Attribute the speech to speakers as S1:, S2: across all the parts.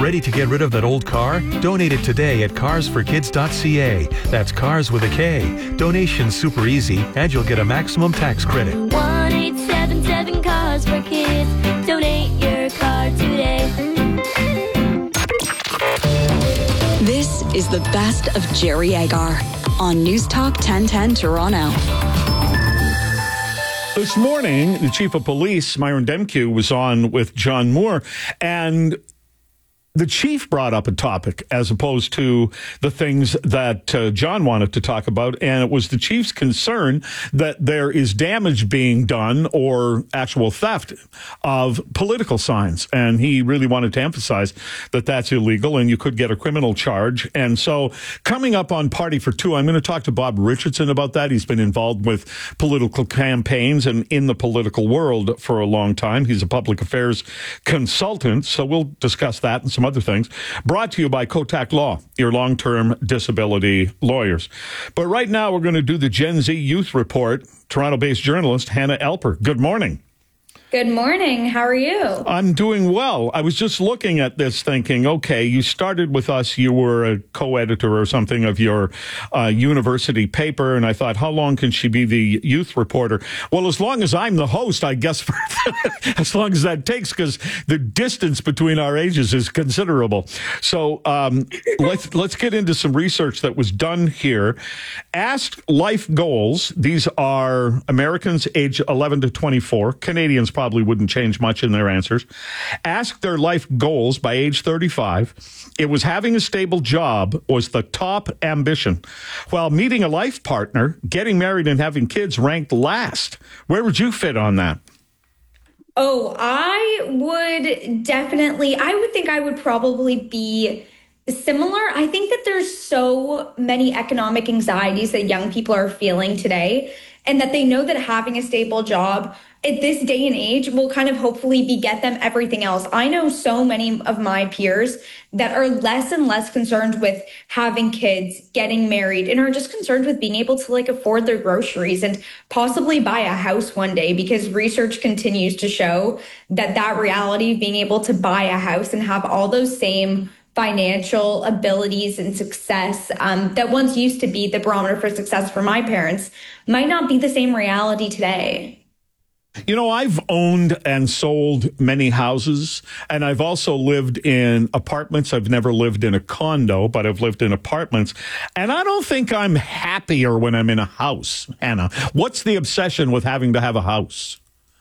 S1: Ready to get rid of that old car? Donate it today at carsforkids.ca. That's cars with a K. Donation's super easy, and you'll get a maximum tax credit.
S2: 1-877-CARS-FOR-KIDS. Donate your car today.
S3: This is the best of Jerry Agar on News Talk 1010 Toronto.
S4: This morning, the chief of police, Myron Demkiw, was on with John Moore, and the chief brought up a topic as opposed to the things that John wanted to talk about, and it was the chief's concern that there is damage being done or actual theft of political signs. And he really wanted to emphasize that that's illegal and you could get a criminal charge. And so coming up on Party for Two, I'm going to talk to Bob Richardson about that. He's been involved with political campaigns and in the political world for a long time. He's a public affairs consultant, so we'll discuss that and some other things. Brought to you by Kotak Law, your long-term disability lawyers. But right now, we're going to do the Gen Z Youth Report. Toronto-based journalist Hannah Elper. Good morning.
S5: Good morning. How are you?
S4: I'm doing well. I was just looking at this thinking, okay, you started with us. You were a co-editor or something of your university paper. And I thought, how long can she be the youth reporter? Well, as long as I'm the host, I guess, as long as that takes, because the distance between our ages is considerable. So let's get into some research that was done here. Ask Life Goals. These are Americans age 11 to 24. Canadians probably wouldn't change much in their answers. Asked their life goals by age 35. It was having a stable job was the top ambition, while meeting a life partner, getting married, and having kids ranked last. Where would you fit on that?
S5: Oh, I would think I would probably be similar. I think that there's so many economic anxieties that young people are feeling today, and that they know that having a stable job at this day and age will kind of hopefully beget them everything else. I know so many of my peers that are less and less concerned with having kids, getting married, and are just concerned with being able to afford their groceries and possibly buy a house one day, because research continues to show that reality of being able to buy a house and have all those same financial abilities and success that once used to be the barometer for success for my parents might not be the same reality today.
S4: You know, I've owned and sold many houses, and I've also lived in apartments. I've never lived in a condo, but I've lived in apartments. And I don't think I'm happier when I'm in a house, Hannah. What's the obsession with having to have a house?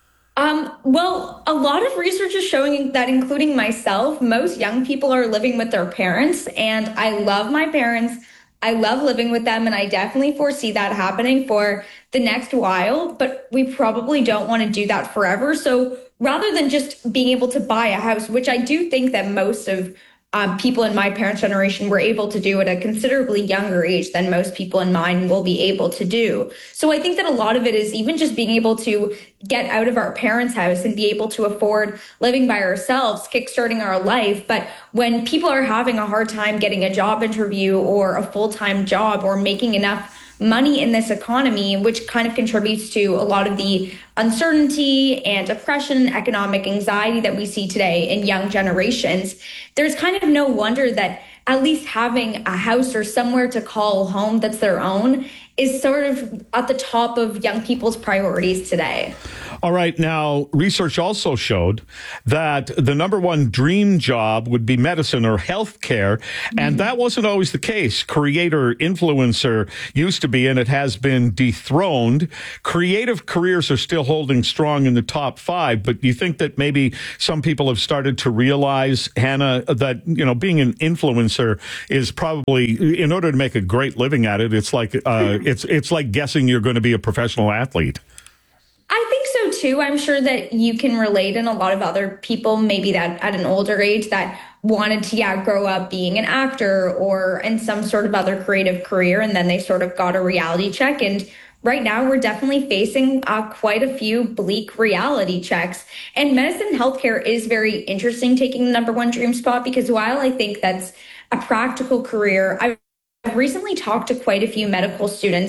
S5: Well, a lot of research is showing that, including myself, most young people are living with their parents, and I love my parents. I love living with them, and I definitely foresee that happening for the next while, but we probably don't want to do that forever. So rather than just being able to buy a house, which I do think that most of people in my parents' generation were able to do at a considerably younger age than most people in mine will be able to do. So I think that a lot of it is even just being able to get out of our parents' house and be able to afford living by ourselves, kickstarting our life. But when people are having a hard time getting a job interview or a full-time job or making enough money in this economy, which kind of contributes to a lot of the uncertainty and depression, economic anxiety that we see today in young generations, there's kind of no wonder that at least having a house or somewhere to call home that's their own is sort of at the top of young people's priorities today.
S4: All right. Now, research also showed that the number one dream job would be medicine or healthcare. And that wasn't always the case. Creator, influencer used to be, and it has been dethroned. Creative careers are still holding strong in the top 5. But do you think that maybe some people have started to realize, Hannah, that, being an influencer is probably, in order to make a great living at it, it's like it's like guessing you're going to be a professional athlete.
S5: I think so too. I'm sure that you can relate, and a lot of other people maybe that at an older age that wanted to grow up being an actor or in some sort of other creative career, and then they sort of got a reality check. And right now we're definitely facing quite a few bleak reality checks. And medicine and healthcare is very interesting, taking the number one dream spot, because while I think that's a practical career, I've recently talked to quite a few medical students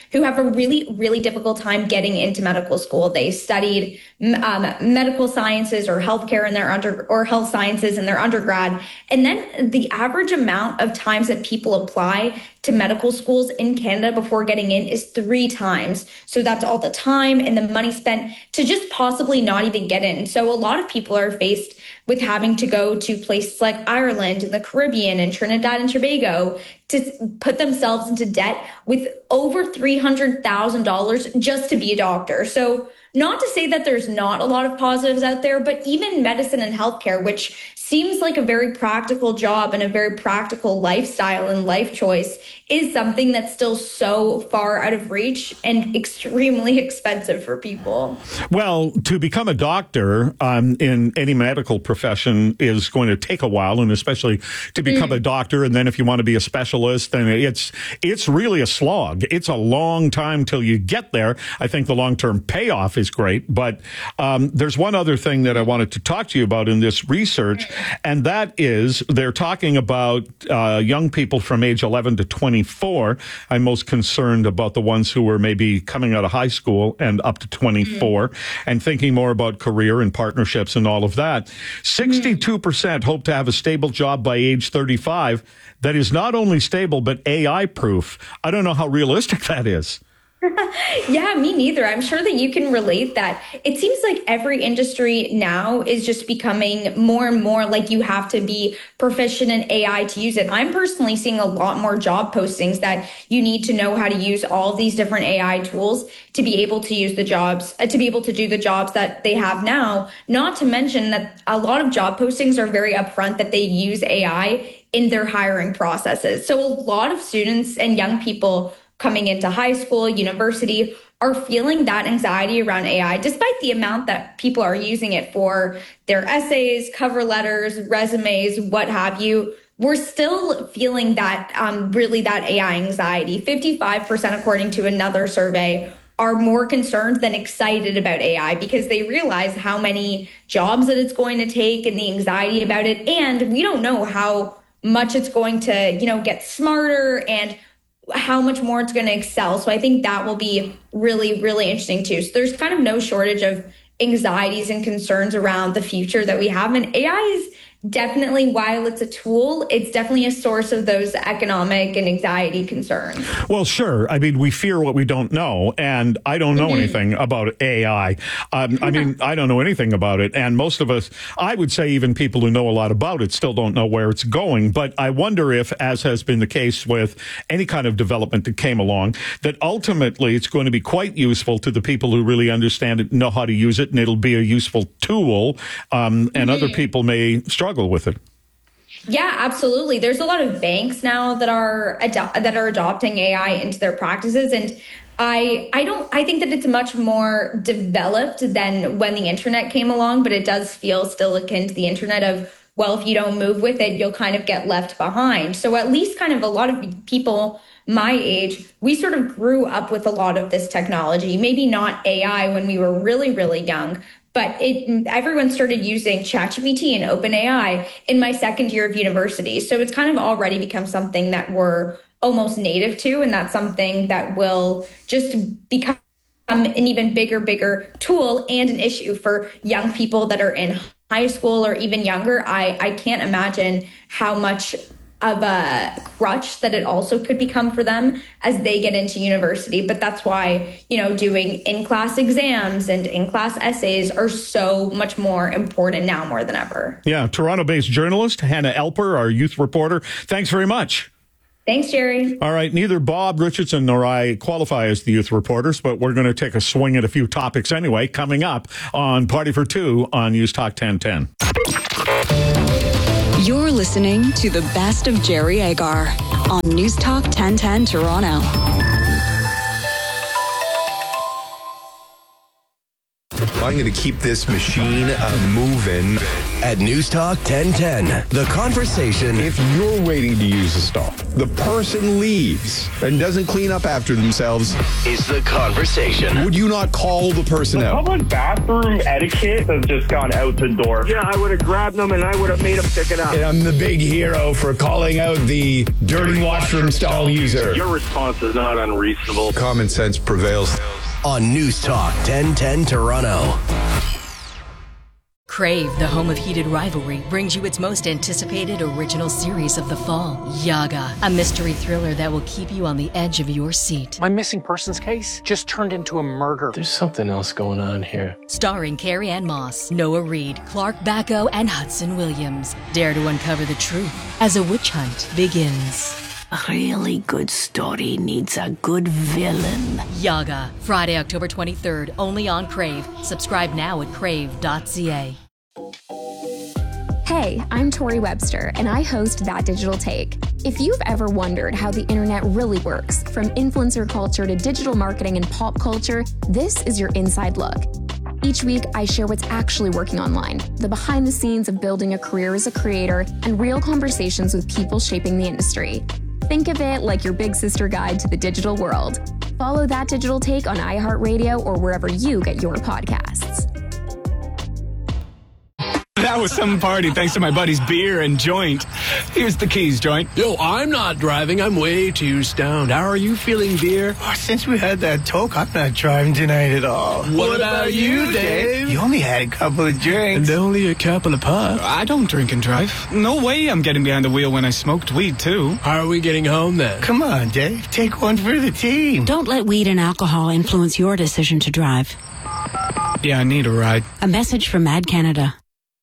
S5: who have a really, really difficult time getting into medical school. They studied medical sciences or healthcare in their or health sciences in their undergrad. And then the average amount of times that people apply to medical schools in Canada before getting in is 3 times. So that's all the time and the money spent to just possibly not even get in. So a lot of people are faced with having to go to places like Ireland and the Caribbean and Trinidad and Tobago to put themselves into debt with over $300,000 just to be a doctor. So not to say that there's not a lot of positives out there, but even medicine and healthcare, which seems like a very practical job and a very practical lifestyle and life choice, is something that's still so far out of reach and extremely expensive for people.
S4: Well, to become a doctor in any medical profession is going to take a while, and especially to become a doctor, and then if you want to be a specialist, then it's really a slog. It's a long time till you get there. I think the long-term payoff is great, but there's one other thing that I wanted to talk to you about in this research, and that is they're talking about young people from age 11 to 24. I'm most concerned about the ones who were maybe coming out of high school and up to 24 and thinking more about career and partnerships and all of that. 62% hope to have a stable job by age 35 that is not only stable, but AI proof. I don't know how realistic that is.
S5: Yeah, me neither. I'm sure that you can relate that. It seems like every industry now is just becoming more and more like you have to be proficient in AI to use it. I'm personally seeing a lot more job postings that you need to know how to use all these different AI tools to be able to use the jobs, to be able to do the jobs that they have now. Not to mention that a lot of job postings are very upfront that they use AI in their hiring processes. So a lot of students and young people coming into high school, university, are feeling that anxiety around AI, despite the amount that people are using it for their essays, cover letters, resumes, what have you. We're still feeling that, really that AI anxiety. 55%, according to another survey, are more concerned than excited about AI because they realize how many jobs that it's going to take and the anxiety about it. And we don't know how much it's going to, get smarter and how much more it's going to excel. So I think that will be really, really interesting too. So there's kind of no shortage of anxieties and concerns around the future that we have. And AI is definitely, while it's a tool, it's definitely a source of those economic and anxiety concerns.
S4: Well, sure. I mean, we fear what we don't know, and I don't know anything about AI. I mean, I don't know anything about it, and most of us, I would say even people who know a lot about it still don't know where it's going. But I wonder if, as has been the case with any kind of development that came along, that ultimately it's going to be quite useful to the people who really understand it, know how to use it, and it'll be a useful tool, and other people may struggle with it.
S5: Yeah, absolutely. There's a lot of banks now that are adopting AI into their practices, and I think that it's much more developed than when the internet came along, but it does feel still akin to the internet of, well, if you don't move with it, you'll kind of get left behind. So at least kind of a lot of people my age, we sort of grew up with a lot of this technology, maybe not AI when we were really, really young, but everyone started using ChatGPT and OpenAI in my second year of university. So it's kind of already become something that we're almost native to, and that's something that will just become an even bigger tool and an issue for young people that are in high school or even younger. I can't imagine how much of a crutch that it also could become for them as they get into university. But that's why, doing in-class exams and in-class essays are so much more important now more than ever.
S4: Yeah, Toronto-based journalist Hannah Elper, our youth reporter. Thanks very much.
S5: Thanks, Jerry.
S4: All right, neither Bob Richardson nor I qualify as the youth reporters, but we're going to take a swing at a few topics anyway, coming up on Party for Two on News Talk 1010.
S3: You're listening to the best of Jerry Agar on News Talk 1010 Toronto.
S6: I'm going to keep this machine moving. at News Talk 1010. The conversation.
S7: If you're waiting to use the stall, the person leaves and doesn't clean up after themselves,
S6: is the conversation.
S7: Would you not call the person out?
S8: Public bathroom etiquette has just gone out the door. Yeah, I would have grabbed them and I would have made them pick it up.
S7: And I'm the big hero for calling out the dirty washroom stall user.
S8: Your response is not unreasonable.
S7: Common sense prevails.
S6: On News Talk 1010 Toronto.
S9: Crave, the home of heated rivalry, brings you its most anticipated original series of the fall, Yaga, a mystery thriller that will keep you on the edge of your seat.
S10: My missing persons case just turned into a murder.
S11: There's something else going on here.
S9: Starring Carrie-Anne Moss, Noah Reid, Clark Bacco, and Hudson Williams. Dare to uncover the truth as a witch hunt begins.
S12: A really good story needs a good villain.
S9: Yaga, Friday, October 23rd, only on Crave. Subscribe now at crave.ca.
S13: Hey, I'm Tori Webster, and I host That Digital Take. If you've ever wondered how the internet really works, from influencer culture to digital marketing and pop culture, this is your inside look. Each week, I share what's actually working online, the behind the scenes of building a career as a creator, and real conversations with people shaping the industry. Think of it like your big sister guide to the digital world. Follow That Digital Take on iHeartRadio or wherever you get your podcasts.
S14: That was some party thanks to my buddy's beer and joint. Here's the keys, joint.
S11: Yo, I'm not driving. I'm way too stoned. How are you feeling, dear?
S15: Oh, since we had that talk, I'm not driving tonight at all.
S11: What about you, Dave?
S15: You only had a couple of drinks.
S11: And only a couple of puffs.
S14: I don't drink and drive. No way I'm getting behind the wheel when I smoked weed, too.
S11: How are we getting home, then?
S15: Come on, Dave. Take one for the team.
S16: Don't let weed and alcohol influence your decision to drive.
S14: Yeah, I need a ride.
S16: A message from Mad Canada.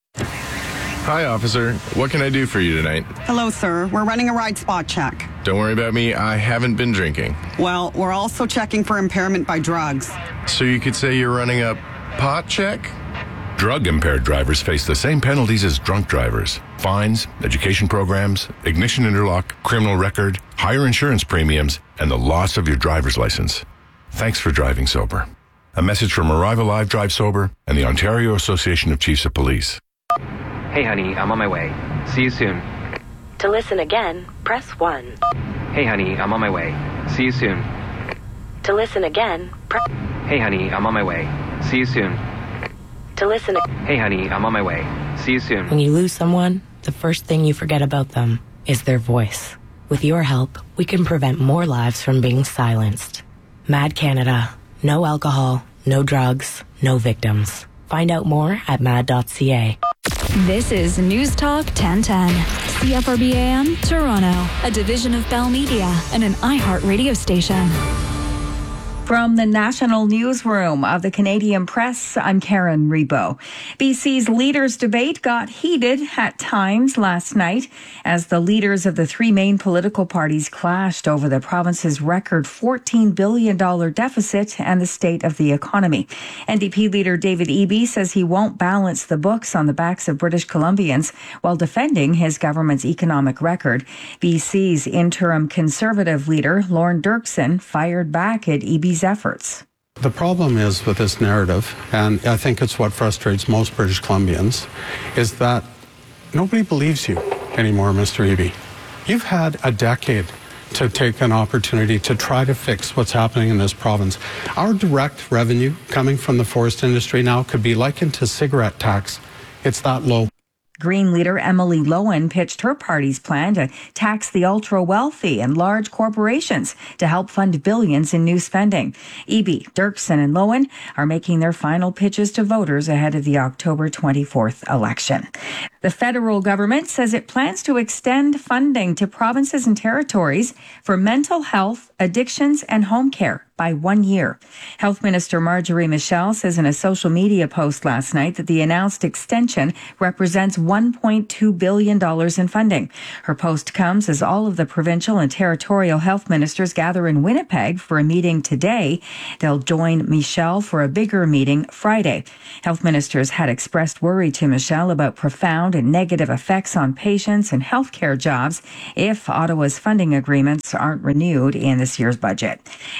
S17: Hi, officer. What can I do for you tonight?
S18: Hello, sir. We're running a ride spot check.
S17: Don't worry about me. I haven't been drinking.
S18: Well, we're also checking for impairment by drugs.
S17: So you could say you're running a pot check?
S19: Drug-impaired drivers face the same penalties as drunk drivers. Fines, education programs, ignition interlock, criminal record, higher insurance premiums, and the loss of your driver's license. Thanks for driving sober. A message from Arrive Alive Drive Sober and the Ontario Association of Chiefs of Police.
S20: Hey, honey, I'm on my way. See you soon.
S21: To listen again, press 1.
S20: Hey, honey, I'm on my way. See you soon.
S21: To listen again, press...
S20: Hey, honey, I'm on my way. See you soon.
S21: To listen...
S20: Hey, honey, I'm on my way. See you soon.
S22: When you lose someone, the first thing you forget about them is their voice. With your help, we can prevent more lives from being silenced. Mad Canada. No alcohol, no drugs, no victims. Find out more at mad.ca.
S3: This is News Talk 1010. CFRB AM, Toronto, a division of Bell Media and an iHeart radio station.
S23: From the National Newsroom of the Canadian Press, I'm Karen Rebo. BC's leaders' debate got heated at times last night as the leaders of the three main political parties clashed over the province's record $14 billion deficit and the state of the economy. NDP leader David Eby says he won't balance the books on the backs of British Columbians while defending his government's economic record. BC's interim Conservative leader, Lorne Dirksen, fired back at Eby's efforts.
S24: The problem is with this narrative, and I think it's what frustrates most British Columbians, is that nobody believes you anymore, Mr. Eby. You've had a decade to take an opportunity to try to fix what's happening in this province. Our direct revenue coming from the forest industry now could be likened to cigarette tax. It's that low.
S23: Green leader Emily Lowen pitched her party's plan to tax the ultra-wealthy and large corporations to help fund billions in new spending. Eby, Dirksen, and Lowen are making their final pitches to voters ahead of the October 24th election. The federal government says it plans to extend funding to provinces and territories for mental health, addictions, and home care by 1 year. Health Minister Marjorie Michel says in a social media post last night that the announced extension represents $1.2 billion in funding. Her post comes as all of the provincial and territorial health ministers gather in Winnipeg for a meeting today. They'll join Michel for a bigger meeting Friday. Health ministers had expressed worry to Michel about profound and negative effects on patients and healthcare jobs if Ottawa's funding agreements aren't renewed in this year's budget. The roof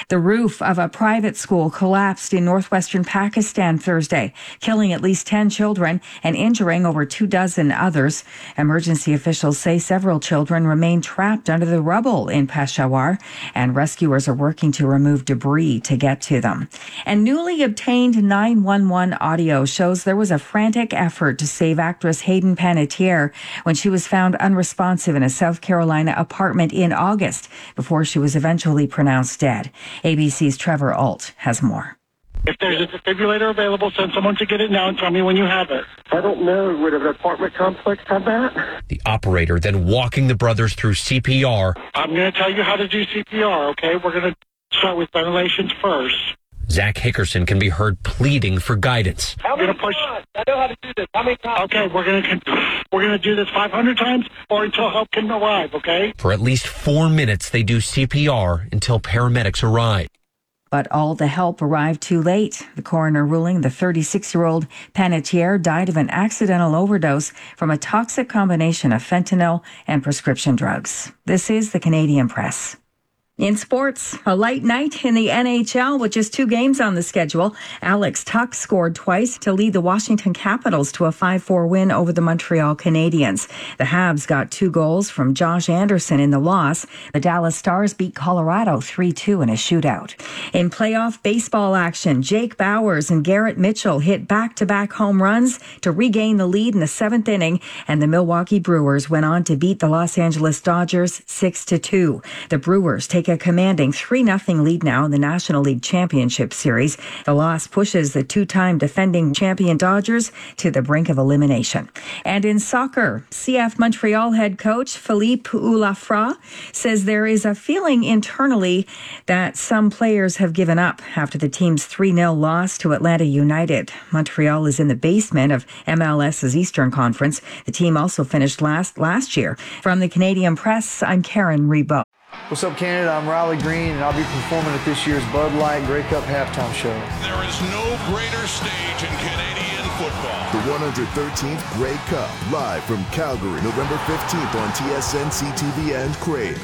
S23: roof of a private school collapsed in northwestern Pakistan Thursday, killing at least 10 children and injuring over 24 others. Emergency officials say several children remain trapped under the rubble in Peshawar, and rescuers are working to remove debris to get to them. And newly obtained 911 audio shows there was a frantic effort to save actress Hayden Panettiere when she was found unresponsive in a South Carolina apartment in August before she was eventually pronounced dead. ABC's Trevor Ault has more.
S1: If there's a defibrillator available, send someone to get it now and tell me when you have it.
S8: I don't know. Would an apartment complex have that?
S2: The operator then walking the brothers through CPR.
S1: I'm going to tell you how to do CPR, okay? We're going to start with ventilations first.
S2: Zach Hickerson can be heard pleading for guidance.
S8: How many times? I know how to do this. How many times?
S1: Okay, we're going to do this 500 times or until help can arrive, okay?
S2: For at least 4 minutes, they do CPR until paramedics arrive.
S23: But all the help arrived too late. The coroner ruling the 36-year-old Panettiere died of an accidental overdose from a toxic combination of fentanyl and prescription drugs. This is the Canadian Press. In sports, a light night in the NHL with just 2 games on the schedule. Alex Tuch scored twice to lead the Washington Capitals to a 5-4 win over the Montreal Canadiens. The Habs got 2 goals from Josh Anderson in the loss. The Dallas Stars beat Colorado 3-2 in a shootout. In playoff baseball action, Jake Bauers and Garrett Mitchell hit back-to-back home runs to regain the lead in the 7th inning, and the Milwaukee Brewers went on to beat the Los Angeles Dodgers 6-2. The Brewers take a commanding 3-0 lead now in the National League Championship Series. The loss pushes the 2-time defending champion Dodgers to the brink of elimination. And in soccer, CF Montreal head coach Philippe Ulafra says there is a feeling internally that some players have given up after the team's 3-0 loss to Atlanta United. Montreal is in the basement of MLS's Eastern Conference. The team also finished last year. From the Canadian Press, I'm Karen Rebo.
S4: What's up, Canada? I'm Riley Green, and I'll be performing at this year's Bud Light Grey Cup halftime show.
S5: There is no greater stage in Canadian football.
S25: The 113th Grey Cup, live from Calgary, November 15th on TSN, CTV, and Crave.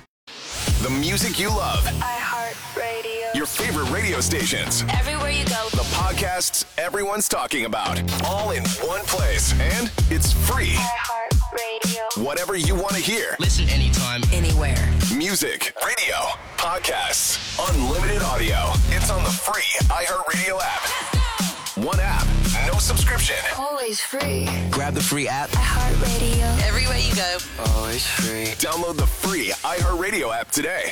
S6: The music you love.
S21: iHeartRadio.
S6: Your favorite radio stations.
S21: Everywhere you go.
S6: The podcasts everyone's talking about. All in one place. And it's free.
S21: iHeartRadio.
S6: Whatever you want to hear.
S26: Listen anytime, anywhere.
S6: Music, radio, podcasts, unlimited audio. It's on the free iHeartRadio app. One app, no subscription.
S21: Always free.
S26: Grab the free app.
S21: iHeartRadio.
S26: Everywhere you go. Always free.
S6: Download the free iHeartRadio app today.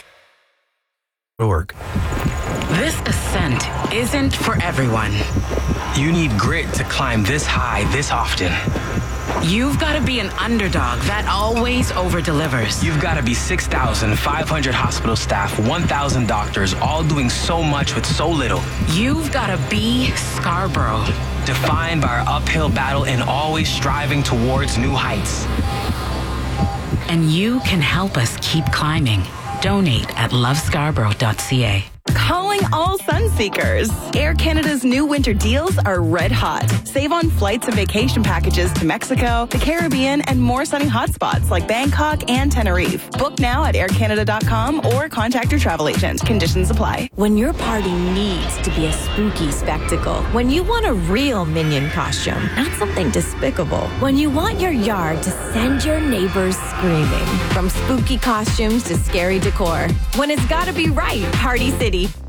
S27: This ascent isn't for everyone.
S28: You need grit to climb this high this often.
S27: You've got to be an underdog that always over-delivers.
S28: You've got to be 6,500 hospital staff, 1,000 doctors, all doing so much with so little.
S27: You've got to be Scarborough.
S28: Defined by our uphill battle and always striving towards new heights.
S27: And you can help us keep climbing. Donate at lovescarborough.ca.
S29: Calling all sun seekers. Air Canada's new winter deals are red hot. Save on flights and vacation packages to Mexico, the Caribbean, and more sunny hotspots like Bangkok and Tenerife. Book now at aircanada.com or contact your travel agent. Conditions apply.
S30: When your party needs to be a spooky spectacle, when you want a real Minion costume, not something despicable, when you want your yard to send your neighbors screaming, from spooky costumes to scary decor, when it's gotta be right, Party City.